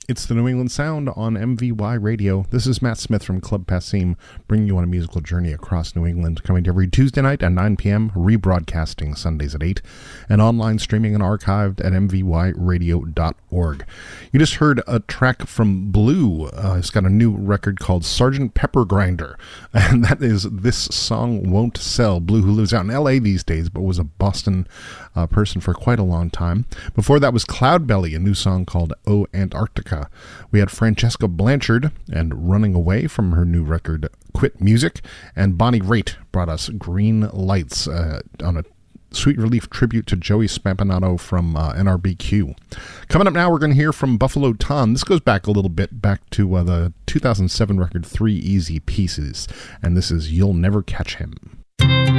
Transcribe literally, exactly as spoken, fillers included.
It's the New England Sound on M V Y Radio. This is Matt Smith from Club Passim, bringing you on a musical journey across New England, coming to every Tuesday night at nine p.m., rebroadcasting Sundays at eight, and online streaming and archived at m v y radio dot org. You just heard a track from Blue. Uh, it's got a new record called Sergeant Pepper Grinder, and that is This Song Won't Sell. Blue, who lives out in L A these days, but was a Boston uh, person for quite a long time. Before that was Cloudbelly, a new song called Oh Antarctica. We had Francesca Blanchard and Running Away from her new record Quit Music, and Bonnie Raitt brought us Green Lights uh, on a Sweet Relief tribute to Joey Spampinato from uh, N R B Q. Coming up now, we're going to hear from Buffalo Tom. This goes back a little bit, back to uh, the two thousand seven record Three Easy Pieces, and this is You'll Never Catch Him.